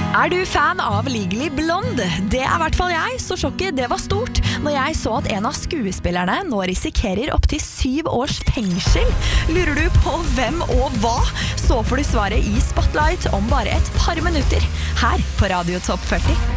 Er du fan av Legally Blonde? Det er I hvert fall jeg, så sjokket det var stort når jeg så at en av skuespillerne nå risikerer opp til 7 års fengsel. Lurer du på hvem og hva? Så får du svaret I Spotlight om bare et par minutter, her på Radio Top 40.